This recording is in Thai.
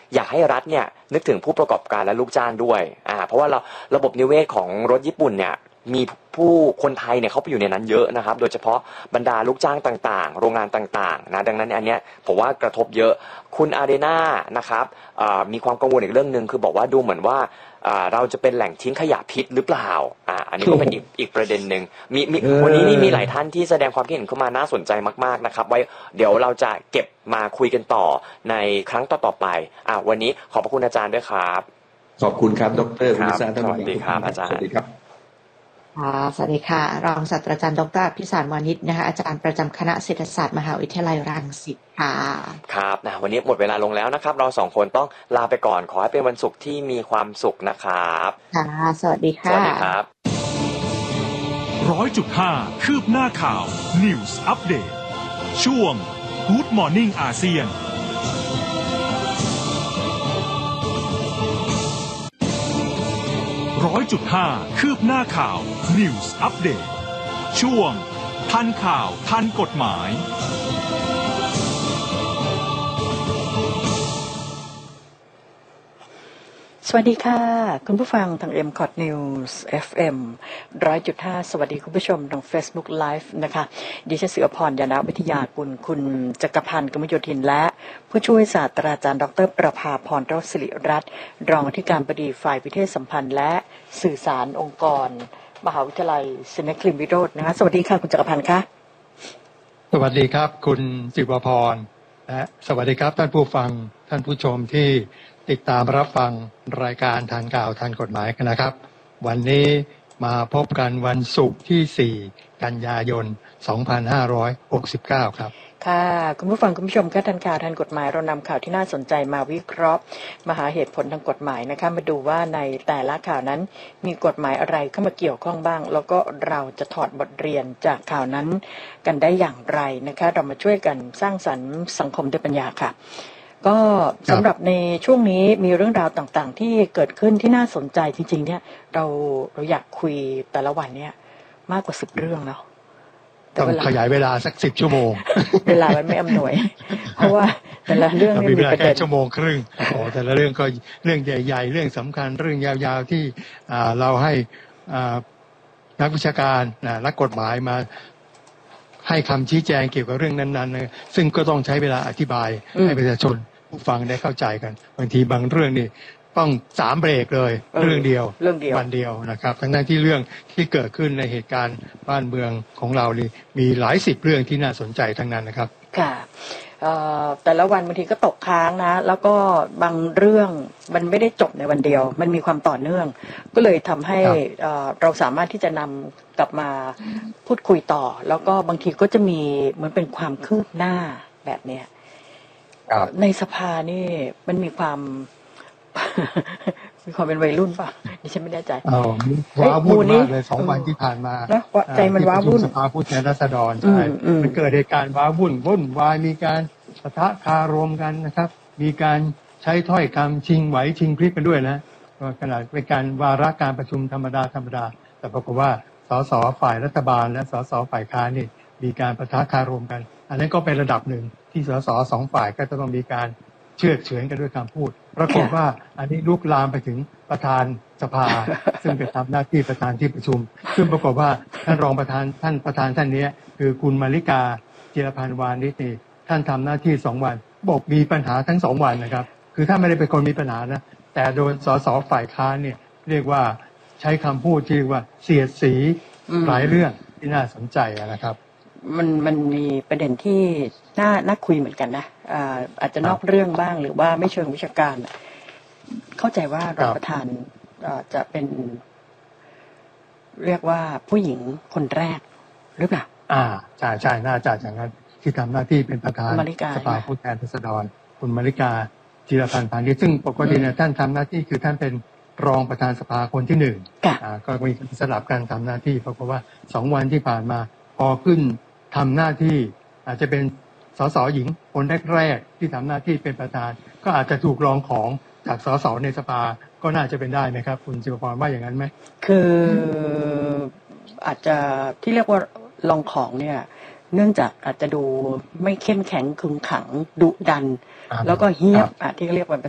อยากให้รัฐเนี่ยนึกถึงผู้ประกอบการและลูกจ้างด้วยเพราะว่าระบบนิเวศของรถญี่ปุ่นเนี่ยมีผู้คนไทยเนี่ยเขาไปอยู่ในนั้นเยอะนะครับโดยเฉพาะบรรดาลูกจ้างต่างๆโรงงานต่างๆนะดังนั้นอันเนี้ยผมว่ากระทบเยอะคุณอาเดน่านะครับมีความกังวลอีกเรื่องนึงคือบอกว่าดูเหมือนว่าเราจะเป็นแหล่งทิ้งขยะพิษหรือเปล่าอันนี้ก็เป็นอีกประเด็นหนึ่งวันนี้นี่มีหลายท่านที่แสดงความคิดเห็นเข้ามาน่าสนใจมากๆนะครับไว้เดี๋ยวเราจะเก็บมาคุยกันต่อในครั้งต่อๆไปวันนี้ขอบพระคุณอาจารย์ด้วยครับขอบคุณครับดร.วิษาสวัสดีครับอาจารย์สวัสดีครับสวัสดีค่ะรองศาสตราจารย์ดร.พิสารวานิชนะคะอาจารย์ประจำคณะเศรษฐศาสตร์มหาวิทยาลัยรังสิตค่ะครับวันนี้หมดเวลาลงแล้วนะครับเราสองคนต้องลาไปก่อนขอให้เป็นวันศุกร์ที่มีความสุขนะครับค่ะสวัสดีค่ะสวัสดีครับ 100.5 คืบหน้าข่าว News Update ช่วง Good Morning อาเซียน100.5 คืบหน้าข่าว News Update ช่วงทันข่าวทันกฎหมายสวัสดีค่ะคุณผู้ฟังทาง MCOT News FM 100.5 สวัสดีคุณผู้ชมทาง Facebook Live นะคะดิฉันเสือพรยานาวิทยากุลคุณจักรพันธ์กมลโยธินและผู้ช่วยศาสตราจารย์ดร.ประภาพร รศิริรัตน์รองอธิการบดีฝ่ายวิเทศสัมพันธ์และสื่อสารองค์กรมหาวิทยาลัยศิลปคลินวิโรจน์นะคะสวัสดีค่ะคุณจักรพันธ์คะสวัสดีครับคุณศิวพรและสวัสดีครับท่านผู้ฟังท่านผู้ชมที่ติดตามรับฟังรายการทันข่าวทันกฎหมายกันนะครับวันนี้มาพบกันวันศุกร์ที่4กันยายน2569ครับค่ะคุณผู้ฟังคุณผู้ชมค่ะทันข่าวทันกฎหมายเรานำข่าวที่น่าสนใจมาวิเคราะห์มาหาเหตุผลทางกฎหมายนะคะมาดูว่าในแต่ละข่าวนั้นมีกฎหมายอะไรเข้ามาเกี่ยวข้องบ้างแล้วก็เราจะถอดบทเรียนจากข่าวนั้นกันได้อย่างไรนะคะเรามาช่วยกันสร้างสรรค์สังคมด้วยปัญญาค่ะก็สำหรับในช่วงนี้มีเรื่องราวต่างๆที่เกิดขึ้นที่น่าสนใจจริงๆเนี่ยเราอยากคุยแต่ละวันเนี่ยมากกว่า10เรื่องเนาะต้องขยายเวลาสัก10ชั่วโมงเวลามันไม่อำนวยเพราะว่าแต่ละเรื่องมีเวลาแค่ชั่วโมงครึ่งแต่ละเรื่องก็เรื่องใหญ่ๆเรื่องสำคัญเรื่องยาวๆที่เราให้นักวิชาการนักกฎหมายมาให้คำชี้แจงเกี่ยวกับเรื่องนั้นๆซึ่งก็ต้องใช้เวลาอธิบายให้ประชาชนผู้ฟังได้เข้าใจกันบางทีบางเรื่องนี่ต้อง3เบรกเลยเรื่องเดียววันเดียวนะครับทั้งที่เรื่องที่เกิดขึ้นในเหตุการณ์บ้านเมืองของเรานี่มีหลาย10เรื่องที่น่าสนใจทั้งนั้นนะครับค่ะแต่ละวันบางทีก็ตกค้างนะแล้วก็บางเรื่องมันไม่ได้จบในวันเดียวมันมีความต่อเนื่องก็เลยทำให้เราสามารถที่จะนำกลับมาพูดคุยต่อแล้วก็บางทีก็จะมีเหมือนเป็นความคืบหน้าแบบเนี้ยในสภานี่มันมีความเป็นวัยรุ่นป่ะดิฉันไม่แน่ใจว้าวุ่นมากเลย2 วันที่ผ่านมาใจมันว้าวุ่นสภาผู้แทนราษฎรใช่มันเกิดเหตุการณ์ว้าวุ่นวายมีการปะทะคารมกันนะครับมีการใช้ถ้อยคำชิงไหวชิงพริบกันด้วยนะขณะเป็นการวาระการประชุมธรรมดาแต่ปรากฏว่าสสฝ่ายรัฐบาลและสสฝ่ายค้านนี่มีการปะทะคารมกันอันนั้นก็เป็นระดับหนึ่งที่สส2 ฝ่ายก็จะต้องมีการเชื่อดเฉือนกันด้วยคำพูดปรากฏว่าอันนี้ลุกลามไปถึงประธานสภาซึ่งเป็นทำหน้าที่ประธานที่ประชุมซึ่งปรากฏว่าท่านรองประธานท่านนี้คือคุณมาริกาจิรพันธ์วานิชท่านทำหน้าที่2 วันบอกมีปัญหาทั้ง2 วันนะครับคือท่านไม่ได้เป็นคนมีปัญหานะแต่โดยสสฝ่ายค้านเนี่ยเรียกว่าใช้คำพูดที่เรียกว่าเสียดสีหลายเรื่องที่น่าสนใจนะครับมันมีประเด็นที่น่าคุยเหมือนกันนะอาจจะนอกเรื่องบ้างหรือว่าไม่เชิงวิชาการเข้าใจว่ารองประธานจะเป็นเรียกว่าผู้หญิงคนแรกหรือเปล่าใช่น่าจะอย่างนั้นที่ทำหน้าที่เป็นประธานสภาผู้แทนราษฎรคุณมาริกาจิรพันธ์พานิชซึ่งปกติเนี่ยท่านทำหน้าที่คือท่านเป็นรองประธานสภาคนที่1ก็มีสลับการทำหน้าที่เพราะว่า2 วันที่ผ่านมาพอขึ้นทำหน้าที่อาจจะเป็นสสหญิงคนแรกๆที่ทำหน้าที่เป็นประธานก็อาจจะถูกรองของจากสสในสภาก็น่าจะเป็นได้ไหมครับคุณศิวพรว่าอย่างนั้นไหมคืออาจจะที่เรียกว่าลองของเนี่ยเนื่องจากอาจจะดูไม่เข้มแข็งขึงขังดุดันแล้วก็เฮี้ยบที่เรียกว่า